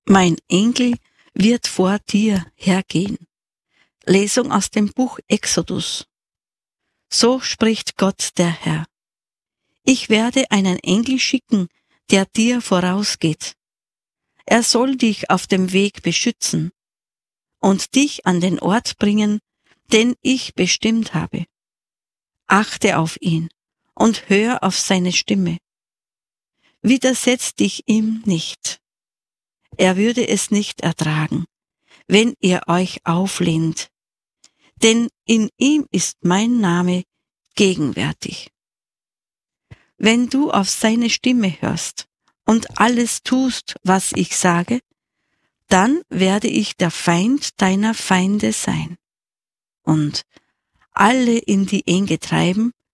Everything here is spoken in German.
Mein Engel wird vor dir hergehen. Lesung aus dem Buch Exodus. So spricht Gott der Herr. Ich werde einen Engel schicken, der dir vorausgeht. Er soll dich auf dem Weg beschützen und dich an den Ort bringen, den ich bestimmt habe. Achte auf ihn und hör auf seine Stimme. Widersetz dich ihm nicht. Er würde es nicht ertragen, wenn ihr euch auflehnt, denn in ihm ist mein Name gegenwärtig. Wenn du auf seine Stimme hörst und alles tust, was ich sage, dann werde ich der Feind deiner Feinde sein und alle in die Enge treiben,